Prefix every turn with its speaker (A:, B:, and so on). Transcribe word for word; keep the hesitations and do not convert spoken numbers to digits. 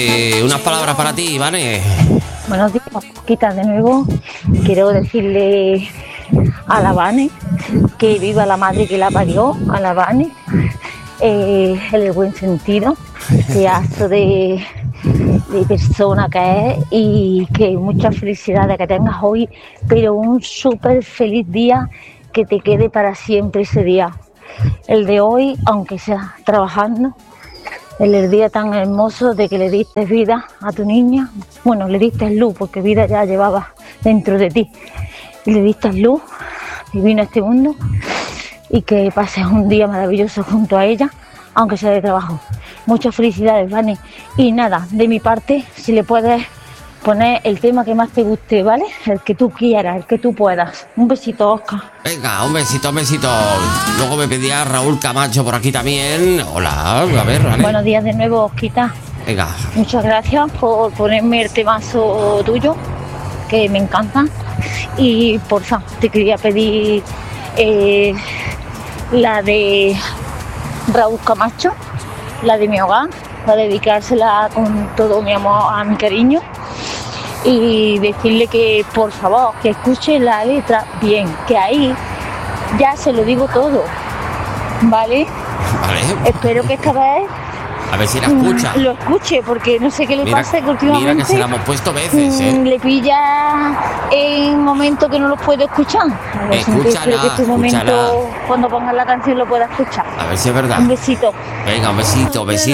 A: Eh, unas palabras para ti, Vane.
B: Buenos días, Quita, de nuevo. Quiero decirle a la Vane que viva la madre que la parió, a la Vane, eh, en el buen sentido, pedazo de, de persona que es, y que muchas felicidades que tengas hoy, pero un súper feliz día, que te quede para siempre ese día. El de hoy, aunque sea trabajando, el día tan hermoso de que le diste vida a tu niña. Bueno, le diste luz, porque vida ya llevaba dentro de ti. Y le diste luz y vino a este mundo, y que pases un día maravilloso junto a ella, aunque sea de trabajo. Muchas felicidades, Vane. Y nada, de mi parte, si le puedes poner el tema que más te guste, ¿vale? El que tú quieras, el que tú puedas. Un besito, Oscar.
A: Venga, un besito, un besito. Luego me pedía Raúl Camacho por aquí también. Hola, a ver, Vane.
B: Buenos días de nuevo, Osquita.
A: Venga.
B: Muchas gracias por ponerme el temazo tuyo, que me encanta. Y porfa, te quería pedir eh, la de Raúl Camacho, la de mi hogar, para dedicársela con todo mi amor a mi cariño, y decirle que por favor que escuche la letra bien, que ahí ya se lo digo todo, ¿vale?
A: Vale.
B: Espero que esta vez
A: A ver si la escucha.
B: lo escuche, porque no sé qué le
A: Mira,
B: pasa, que últimamente
A: mira que se la hemos puesto veces, ¿eh?
B: le pilla en momentos que no los puedo escuchar. A ver,
A: Escúchala,
B: espero que este momento,
A: escúchala.
B: cuando pongas la canción, lo pueda escuchar.
A: A ver si es verdad.
B: Un besito.
A: Venga, un besito, besito.